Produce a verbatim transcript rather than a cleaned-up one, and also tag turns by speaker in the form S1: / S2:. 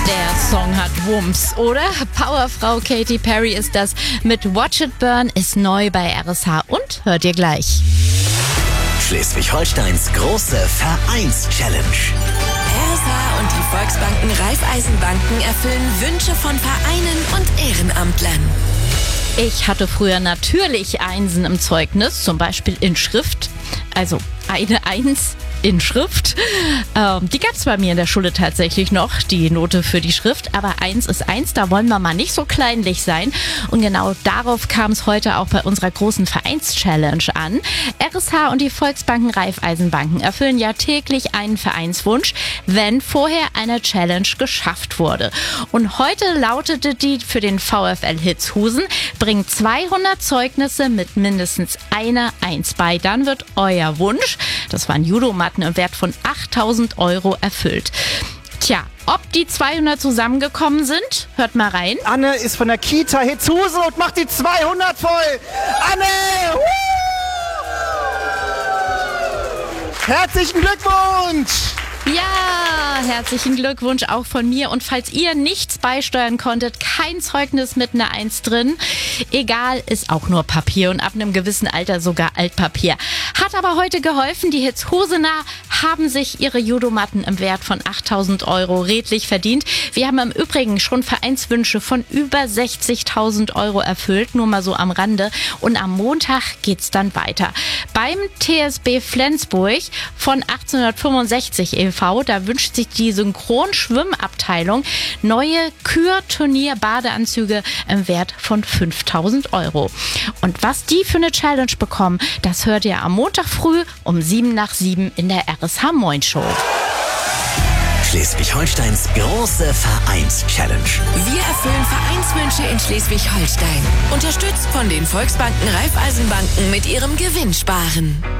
S1: Der Song hat Wumms, oder? Powerfrau Katy Perry ist das. Mit Watch It Burn ist neu bei R S H und hört ihr gleich.
S2: Schleswig-Holsteins große Vereins-Challenge.
S3: R S H und die Volksbanken Raiffeisenbanken erfüllen Wünsche von Vereinen und Ehrenamtlern.
S1: Ich hatte früher natürlich Einsen im Zeugnis, zum Beispiel in Schrift. Also eine Eins in Schrift. Ähm, die gab es bei mir in der Schule tatsächlich noch, die Note für die Schrift. Aber eins ist eins, da wollen wir mal nicht so kleinlich sein. Und genau darauf kam es heute auch bei unserer großen Vereins-Challenge an. R S H und die Volksbanken Raiffeisenbanken erfüllen ja täglich einen Vereinswunsch, wenn vorher eine Challenge geschafft wurde. Und heute lautete die für den VfL Hitzhusen: bringt zweihundert Zeugnisse mit mindestens einer Eins bei. Dann wird euer Wunsch, das waren Judomatten im Wert von achttausend Euro, erfüllt. Tja, ob die zweihundert zusammengekommen sind, hört mal rein.
S4: Anne ist von der Kita Hitzhusen und macht die zweihundert voll. Anne! Woo! Herzlichen Glückwunsch!
S1: Ja, herzlichen Glückwunsch auch von mir. Und falls ihr nichts beisteuern konntet, kein Zeugnis mit einer Eins drin, egal, ist auch nur Papier und ab einem gewissen Alter sogar Altpapier. Hat aber heute geholfen. Die Hitzhusener haben sich ihre Judomatten im Wert von achttausend Euro redlich verdient. Wir haben im Übrigen schon Vereinswünsche von über sechzigtausend Euro erfüllt, nur mal so am Rande. Und am Montag geht's dann weiter. Beim T S B Flensburg von achtzehnhundertfünfundsechzig e V, da wünscht sich die Synchronschwimmabteilung neue Kür-Turnier-Badeanzüge im Wert von fünftausend Euro. Und was die für eine Challenge bekommen, das hört ihr am Montag früh um sieben nach sieben in der R S H Moin Show.
S2: Schleswig-Holsteins große Vereins-Challenge.
S3: Wir erfüllen Vereinswünsche in Schleswig-Holstein. Unterstützt von den Volksbanken Raiffeisenbanken mit ihrem Gewinnsparen.